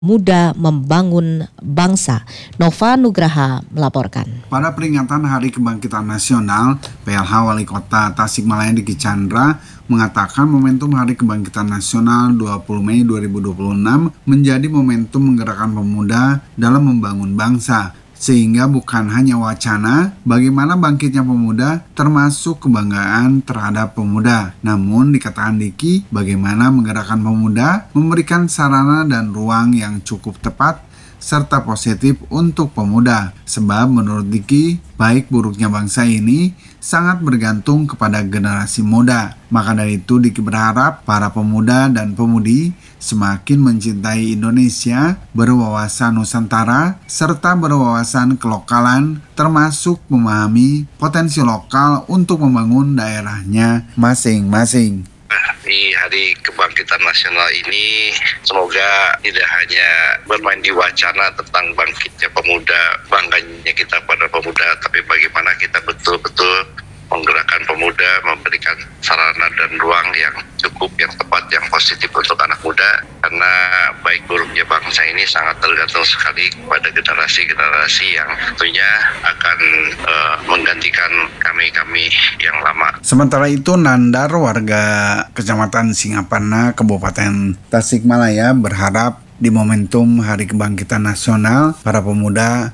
Muda Membangun Bangsa. Nova Nugraha melaporkan. Pada peringatan Hari Kebangkitan Nasional, PLH Wali Kota Tasikmalaya Diki Chandra mengatakan momentum Hari Kebangkitan Nasional 20 Mei 2026 menjadi momentum menggerakkan pemuda dalam membangun bangsa. Sehingga bukan hanya wacana bagaimana bangkitnya pemuda termasuk kebanggaan terhadap pemuda. Namun dikatakan Diki bagaimana menggerakkan pemuda, memberikan sarana dan ruang yang cukup tepat serta positif untuk pemuda. Sebab menurut Diki, baik buruknya bangsa ini sangat bergantung kepada generasi muda. Maka dari itu Diki berharap para pemuda dan pemudi semakin mencintai Indonesia, berwawasan Nusantara, serta berwawasan kelokalan, termasuk memahami potensi lokal untuk membangun daerahnya masing-masing. Di Hari Kebangkitan Nasional ini semoga tidak hanya bermain di wacana tentang bangkitnya pemuda, bangganya kita pada pemuda, tapi bagaimana kita betul-betul menggerakkan pemuda, memberikan sarana dan ruang yang cukup, yang tepat, yang positif untuk anak muda. Karena baik buruknya bangsa ini sangat tergantung sekali kepada generasi-generasi yang tentunya akan menggantikan kami-kami yang lama. Sementara itu Nandar, warga Kecamatan Singapana, Kabupaten Tasikmalaya berharap di momentum Hari Kebangkitan Nasional, para pemuda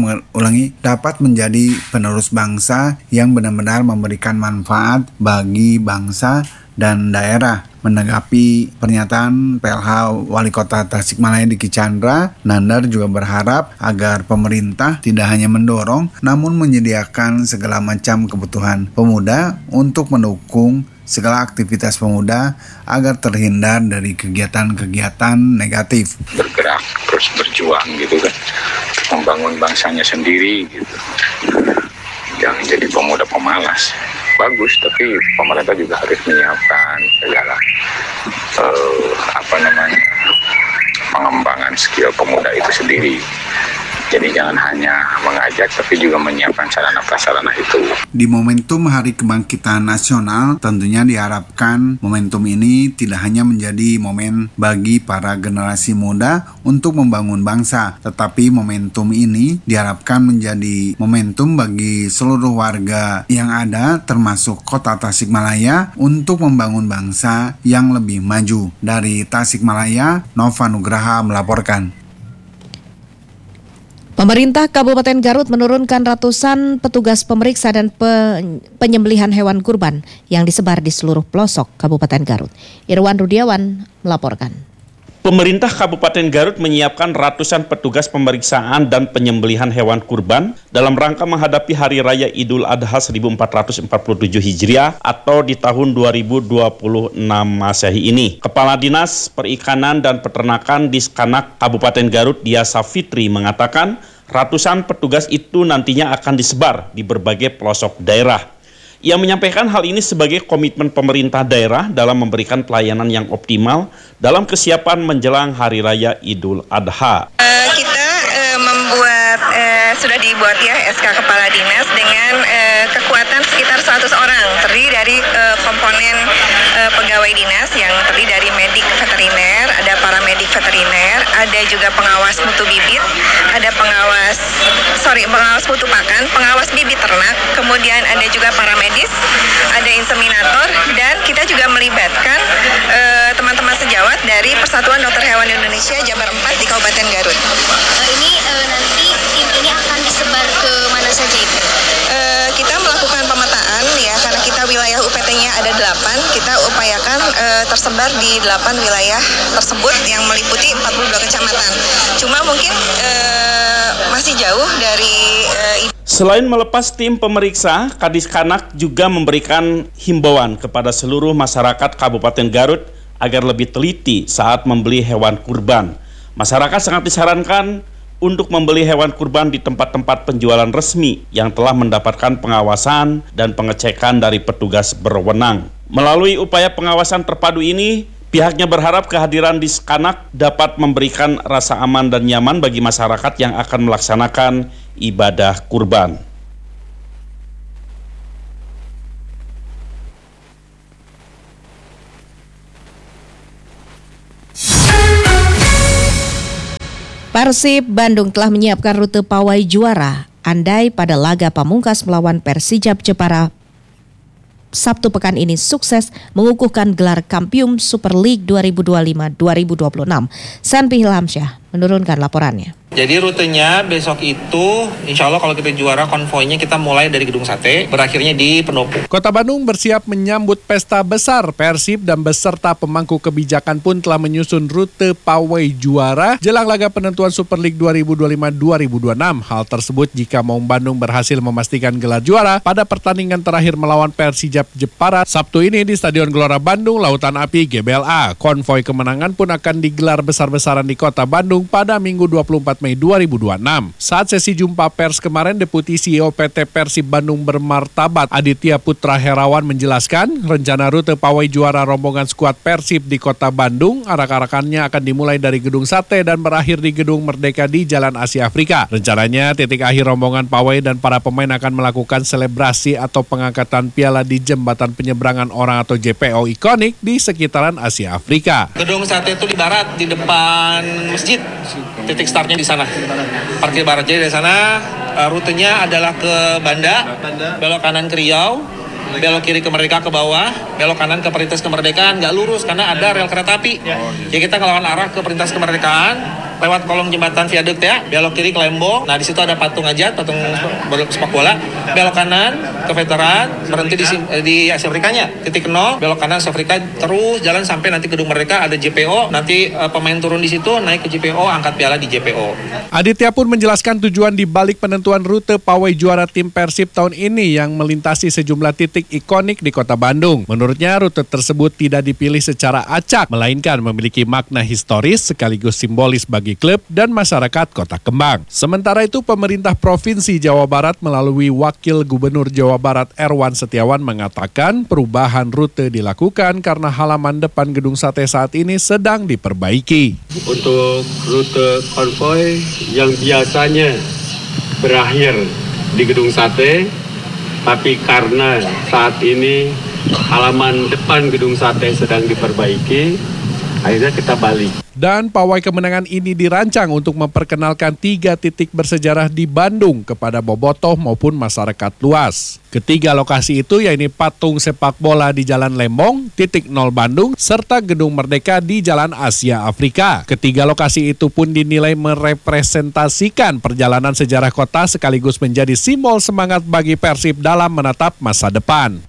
dapat menjadi penerus bangsa yang benar-benar memberikan manfaat bagi bangsa dan daerah. Menanggapi pernyataan PLH Wali Kota Tasikmalaya Diki Chandra, Nandar juga berharap agar pemerintah tidak hanya mendorong, namun menyediakan segala macam kebutuhan pemuda untuk mendukung segala aktivitas pemuda agar terhindar dari kegiatan-kegiatan negatif. Bergerak, terus berjuang gitu kan, membangun bangsanya sendiri gitu. Jangan jadi pemuda pemalas. Bagus, tapi pemerintah juga harus menyiapkan segala pengembangan skill pemuda itu sendiri. Jadi jangan hanya mengajak, tapi juga menyiapkan sarana-prasarana itu. Di momentum Hari Kebangkitan Nasional, tentunya diharapkan momentum ini tidak hanya menjadi momen bagi para generasi muda untuk membangun bangsa, tetapi momentum ini diharapkan menjadi momentum bagi seluruh warga yang ada, termasuk Kota Tasikmalaya, untuk membangun bangsa yang lebih maju. Dari Tasikmalaya, Nova Nugraha melaporkan. Pemerintah Kabupaten Garut menurunkan ratusan petugas pemeriksa dan penyembelihan hewan kurban yang disebar di seluruh pelosok Kabupaten Garut. Irwan Rudiawan melaporkan. Pemerintah Kabupaten Garut menyiapkan ratusan petugas pemeriksaan dan penyembelihan hewan kurban dalam rangka menghadapi Hari Raya Idul Adha 1447 Hijriah atau di tahun 2026 Masehi ini. Kepala Dinas Perikanan dan Peternakan Diskanak Kabupaten Garut, Dia Safitri, mengatakan ratusan petugas itu nantinya akan disebar di berbagai pelosok daerah. Ia menyampaikan hal ini sebagai komitmen pemerintah daerah dalam memberikan pelayanan yang optimal dalam kesiapan menjelang Hari Raya Idul Adha. Kita sudah dibuat ya SK Kepala Dinas dengan kekuatan sekitar 100 orang, terdiri dari komponen pegawai dinas yang terdiri dari medik veteriner, ada paramedik veteriner, ada juga pengawas mutu bibit, ada pengawas mutu pakan, pengawas bibit ternak, kemudian ada juga paramedis, ada inseminator, dan kita juga melibatkan teman-teman sejawat dari Persatuan Dokter Hewan Indonesia Jabar 4 di Kabupaten Garut. Ini nanti tim ini akan disebar ke mana saja Ibu? Kita melakukan pemetaan ya, karena kita wilayah UPT-nya ada 8, kita upayakan tersebar di 8 wilayah tersebut yang meliputi 42 kecamatan. Cuma mungkin masih jauh dari Selain melepas tim pemeriksa, Kadiskanak juga memberikan himbauan kepada seluruh masyarakat Kabupaten Garut agar lebih teliti saat membeli hewan kurban. Masyarakat sangat disarankan untuk membeli hewan kurban di tempat-tempat penjualan resmi yang telah mendapatkan pengawasan dan pengecekan dari petugas berwenang. Melalui upaya pengawasan terpadu ini, pihaknya berharap kehadiran Diskanak dapat memberikan rasa aman dan nyaman bagi masyarakat yang akan melaksanakan ibadah kurban. Persib Bandung telah menyiapkan rute pawai juara andai pada laga pamungkas melawan Persijap Jepara Sabtu pekan ini sukses mengukuhkan gelar Kampium Super League 2025-2026. Sanpi Hilhamsyah menurunkan laporannya. Jadi rutenya besok itu insya Allah kalau kita juara konvoynya kita mulai dari Gedung Sate berakhirnya di Pendopo. Kota Bandung bersiap menyambut pesta besar. Persib dan beserta pemangku kebijakan pun telah menyusun rute pawai juara jelang laga penentuan Super League 2025-2026. Hal tersebut jika Maung Bandung berhasil memastikan gelar juara pada pertandingan terakhir melawan Persijap Jepara Sabtu ini di Stadion Gelora Bandung Lautan Api GBLA. Konvoi kemenangan pun akan digelar besar-besaran di Kota Bandung pada Minggu 24 Mei 2026. Saat sesi jumpa pers kemarin, Deputi CEO PT Persib Bandung Bermartabat Aditya Putra Herawan menjelaskan rencana rute pawai juara rombongan skuad Persib di Kota Bandung arak-arakannya akan dimulai dari Gedung Sate dan berakhir di Gedung Merdeka di Jalan Asia Afrika. Rencananya titik akhir rombongan pawai dan para pemain akan melakukan selebrasi atau pengangkatan piala di Jembatan Penyeberangan Orang atau JPO ikonik di sekitaran Asia Afrika. Gedung Sate itu di barat, di depan masjid. Titik startnya di sana. Parkir barat. Jadi dari sana rutenya adalah ke Banda, belok kanan ke Riau, belok kiri ke Merdeka ke bawah, belok kanan ke Perintis Kemerdekaan, nggak lurus karena ada rel kereta api. Jadi kita ngelawan arah ke Perintis Kemerdekaan, lewat kolong jembatan viaduk ya, belok kiri ke Lembong. Nah di situ ada patung Ajat, patung sepak bola. Belok kanan ke Veteran, berhenti di Asia Afrikanya, titik 0, belok kanan Asia Afrika, terus jalan sampai nanti Gedung Merdeka ada JPO. Nanti pemain turun di situ, naik ke JPO, angkat piala di JPO. Aditya pun menjelaskan tujuan di balik penentuan rute pawai juara tim Persib tahun ini yang melintasi sejumlah titik ikonik di Kota Bandung. Menurutnya rute tersebut tidak dipilih secara acak, melainkan memiliki makna historis sekaligus simbolis bagi klub dan masyarakat Kota Kembang. Sementara itu pemerintah Provinsi Jawa Barat melalui Wakil Gubernur Jawa Barat Erwan Setiawan mengatakan perubahan rute dilakukan karena halaman depan Gedung Sate saat ini sedang diperbaiki. Untuk rute konvoi yang biasanya berakhir di Gedung Sate, tapi karena saat ini halaman depan Gedung Sate sedang diperbaiki, akhirnya kita balik. Dan pawai kemenangan ini dirancang untuk memperkenalkan 3 titik bersejarah di Bandung kepada bobotoh maupun masyarakat luas. Ketiga lokasi itu yaitu patung sepak bola di Jalan Lembong, titik 0 Bandung, serta Gedung Merdeka di Jalan Asia Afrika. Ketiga lokasi itu pun dinilai merepresentasikan perjalanan sejarah kota sekaligus menjadi simbol semangat bagi Persib dalam menatap masa depan.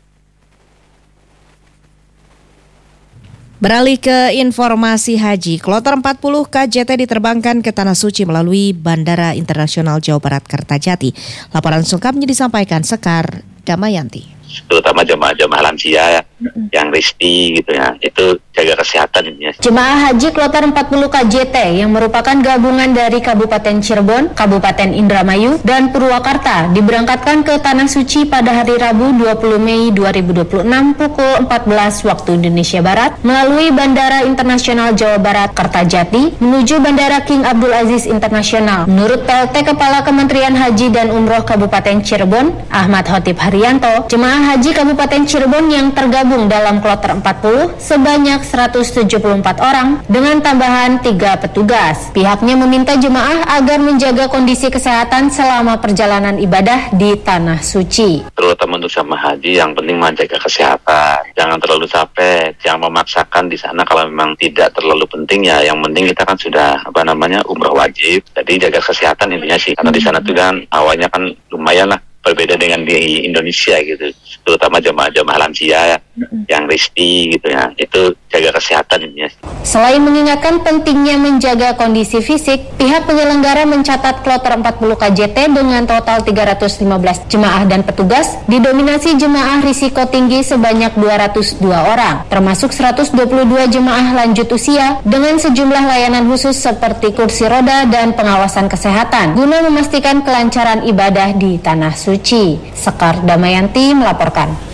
Beralih ke informasi haji, Kloter 40 KJT diterbangkan ke Tanah Suci melalui Bandara Internasional Jawa Barat Kertajati. Laporan selengkapnya disampaikan Sekar Damayanti. Terutama jemaah-jemaah lansia yang risti gitu ya, itu jaga kesehatan ya. Jemaah Haji Kloter 40 KJT yang merupakan gabungan dari Kabupaten Cirebon, Kabupaten Indramayu, dan Purwakarta diberangkatkan ke Tanah Suci pada hari Rabu 20 Mei 2026 pukul 14 waktu Indonesia Barat melalui Bandara Internasional Jawa Barat Kertajati menuju Bandara King Abdul Aziz Internasional. Menurut PLT Kepala Kementerian Haji dan Umroh Kabupaten Cirebon, Ahmad Khotib Haryanto, jemaah haji Kabupaten Cirebon yang tergabung dalam Kloter 40 sebanyak 174 orang dengan tambahan 3 petugas. Pihaknya meminta jemaah agar menjaga kondisi kesehatan selama perjalanan ibadah di Tanah Suci. Terutama untuk jemaah haji yang penting menjaga kesehatan, jangan terlalu capek, jangan memaksakan di sana kalau memang tidak terlalu penting ya. Yang penting kita kan sudah umroh wajib, jadi jaga kesehatan intinya sih. Karena di sana tuh kan awalnya kan lumayan lah berbeda dengan di Indonesia gitu, terutama jemaah-jemaah lansia yang risti gitu ya, itu jaga kesehatan ya. Selain mengingatkan pentingnya menjaga kondisi fisik, pihak penyelenggara mencatat Kloter 40 KJT dengan total 315 jemaah dan petugas, didominasi jemaah risiko tinggi sebanyak 202 orang, termasuk 122 jemaah lanjut usia dengan sejumlah layanan khusus seperti kursi roda dan pengawasan kesehatan, guna memastikan kelancaran ibadah di Tanah Suci. Sekar Damayanti melaporkan.